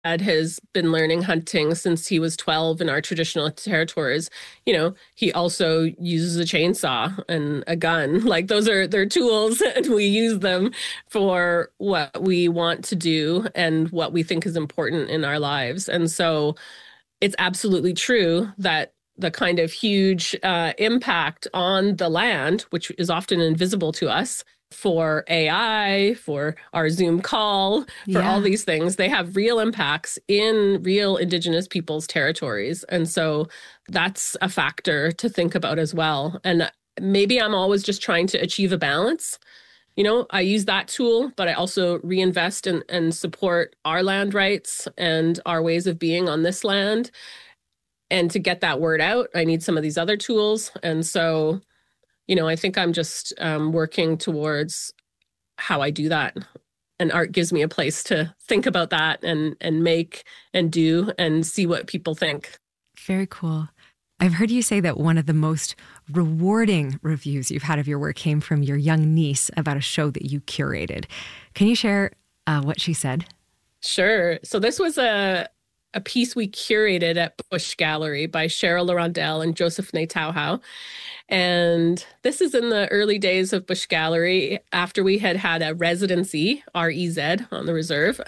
has been learning hunting since he was 12 in our traditional territories. He also uses a chainsaw and a gun. Like those are their tools, and we use them for what we want to do and what we think is important in our lives. And so it's absolutely true that the kind of huge impact on the land, which is often invisible to us, for AI, for our Zoom call, for all Yeah. these things, they have real impacts in real Indigenous peoples' territories. And so that's a factor to think about as well. And maybe I'm always just trying to achieve a balance. I use that tool, but I also reinvest and support our land rights and our ways of being on this land. And to get that word out, I need some of these other tools. And so, I think I'm just working towards how I do that. And art gives me a place to think about that and make and do and see what people think. Very cool. I've heard you say that one of the most rewarding reviews you've had of your work came from your young niece about a show that you curated. Can you share what she said? Sure. So this was a piece we curated at Bush Gallery by Cheryl Laurendale and Joseph Tauhau. And this is in the early days of Bush Gallery after we had a residency, REZ, on the reserve.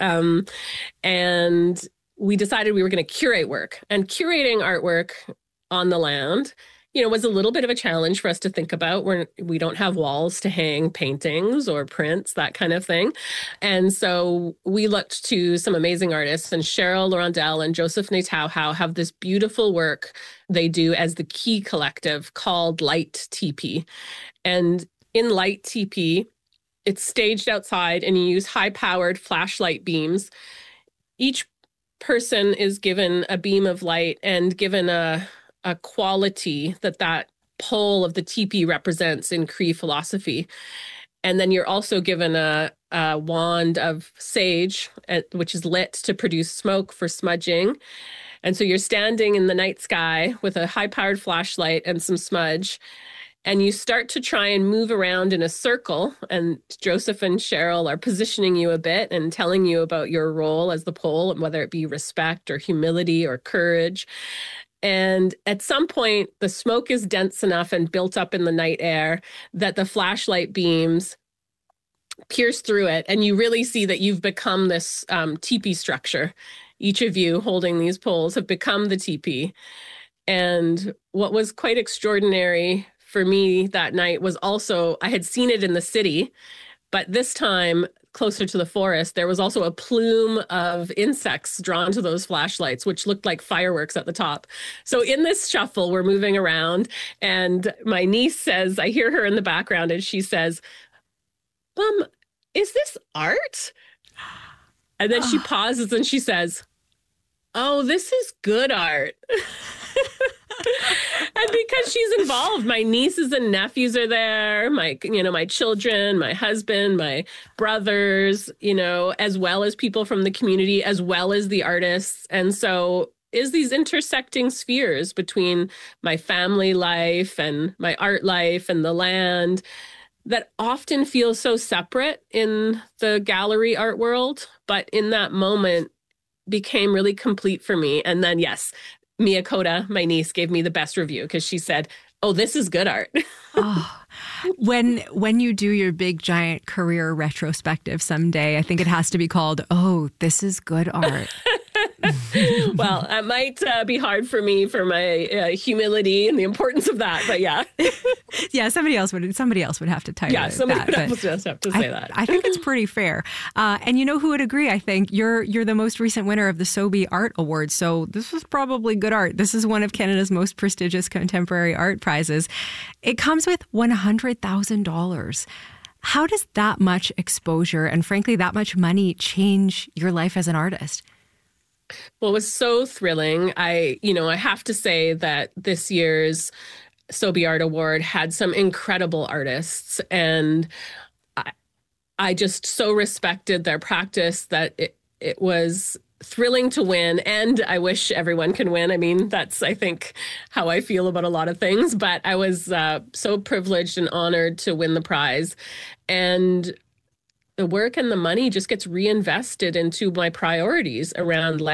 And we decided we were going to curate work. And curating artwork on the land, was a little bit of a challenge for us to think about. We don't have walls to hang paintings or prints, that kind of thing. And so we looked to some amazing artists, and Cheryl Laurendale and Joseph Tauhau have this beautiful work they do as the Key Collective called Light TP. And in Light TP, it's staged outside and you use high-powered flashlight beams. Each person is given a beam of light and given a quality that pole of the teepee represents in Cree philosophy. And then you're also given a wand of sage, which is lit to produce smoke for smudging. And so you're standing in the night sky with a high-powered flashlight and some smudge, and you start to try and move around in a circle. And Joseph and Cheryl are positioning you a bit and telling you about your role as the pole, and whether it be respect or humility or courage. And at some point, the smoke is dense enough and built up in the night air that the flashlight beams pierce through it. And you really see that you've become this teepee structure. Each of you holding these poles have become the teepee. And what was quite extraordinary for me that night was also, I had seen it in the city, but this time closer to the forest, there was also a plume of insects drawn to those flashlights, which looked like fireworks at the top. So in this shuffle, we're moving around, and my niece says, I hear her in the background, and she says, Mom, is this art? And then she pauses and she says, oh, this is good art. And because she's involved, my nieces and nephews are there, my children, my husband, my brothers, as well as people from the community, as well as the artists. And so is these intersecting spheres between my family life and my art life and the land that often feel so separate in the gallery art world, but in that moment became really complete for me. And then, yes, Mia Koda, my niece, gave me the best review because she said, oh, this is good art. Oh, when you do your big giant career retrospective someday, I think it has to be called, oh, this is good art. Well, it might be hard for me for my humility and the importance of that, but yeah. Yeah, somebody else would have to title Yeah, it somebody that, would have to say that. I think it's pretty fair. And you know who would agree? I think you're the most recent winner of the Sobey Art Award, so this was probably good art. This is one of Canada's most prestigious contemporary art prizes. It comes with $100,000. How does that much exposure and frankly that much money change your life as an artist? Well, it was so thrilling. I have to say that this year's Sobey Art Award had some incredible artists, and I just so respected their practice that it was thrilling to win, and I wish everyone can win. I mean, that's, I think, how I feel about a lot of things, but I was so privileged and honored to win the prize. And the work and the money just gets reinvested into my priorities around